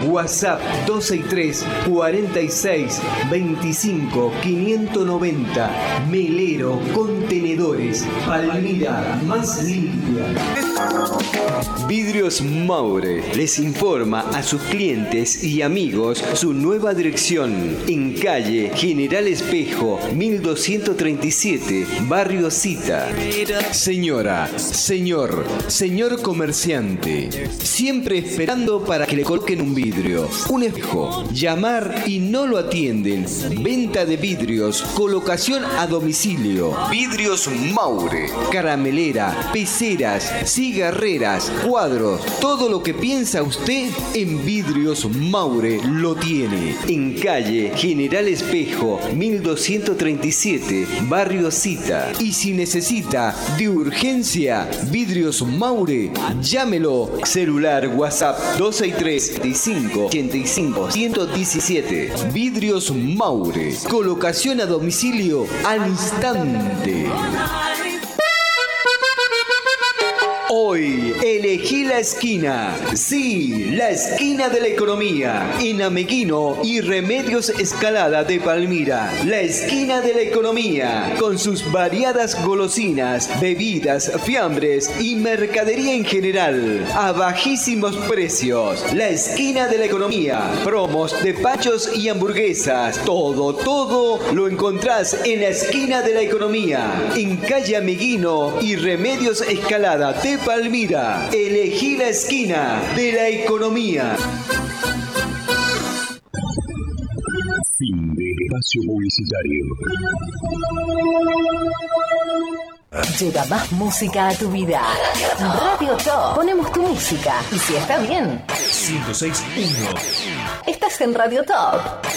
WhatsApp 263 46 25 590. Melero Contenedores. Palmira más limpia. Vidrios Maure les informa a sus clientes y amigos su nueva dirección en calle General Espejo 1237, Barrio Cita. Señora, señor comerciante, siempre esperando para que le coloquen un vidrio, un espejo, llamar y no lo atienden. Venta de vidrios, colocación a domicilio. Vidrios Maure, caramelera, peceras, cigarreras, cuadros, todo lo que piensa usted en Vidrios Maure lo tiene. En calle General Espejo 1237, Barrio Cita. Y si necesita de urgencia Vidrios Maure, llámelo. Celular WhatsApp 263 25 85 117. Vidrios Maure, colocación a domicilio al instante. Hoy elegí la esquina, sí, la esquina de la economía, en Ameguino y Remedios Escalada de Palmira. La esquina de la economía, con sus variadas golosinas, bebidas, fiambres y mercadería en general, a bajísimos precios. La esquina de la economía, promos de pachos y hamburguesas, todo lo encontrás en la esquina de la economía, en calle Ameguino y Remedios Escalada de Palmira. Elegí la esquina de la economía. Fin de espacio publicitario. Lleva más música a tu vida. Radio Top. Ponemos tu música. Y si está bien, 106.1. estás en Radio Top.